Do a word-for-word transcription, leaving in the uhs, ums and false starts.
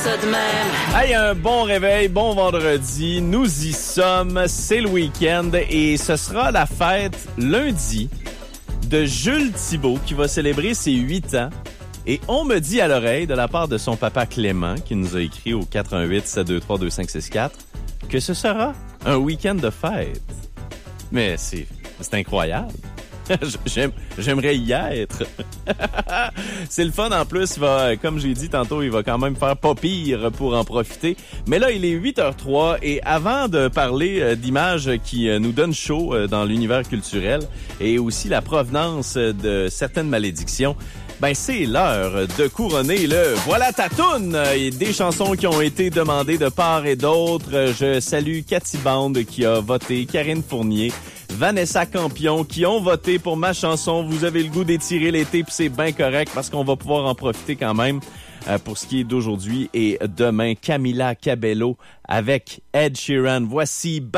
ça de même. Hey, un bon réveil, bon vendredi. Nous y sommes, c'est le week-end et ce sera la fête lundi de Jules Thibault qui va célébrer ses huit ans. Et on me dit à l'oreille, de la part de son papa Clément, qui nous a écrit au quatre un huit sept deux trois deux cinq six quatre, que ce sera un week-end de fête. Mais c'est, c'est incroyable. J'aime, j'aimerais y être. C'est le fun en plus. Il va, comme j'ai dit tantôt, il va quand même faire pas pire pour en profiter. Mais là, il est huit heures trois et avant de parler d'images qui nous donnent chaud dans l'univers culturel et aussi la provenance de certaines malédictions, ben c'est l'heure de couronner le Voilà ta toune et des chansons qui ont été demandées de part et d'autre. Je salue Cathy Bande qui a voté, Karine Fournier, Vanessa Campion qui ont voté pour ma chanson. Vous avez le goût d'étirer l'été puis c'est bien correct parce qu'on va pouvoir en profiter quand même euh, pour ce qui est d'aujourd'hui et demain. Camila Cabello avec Ed Sheeran. Voici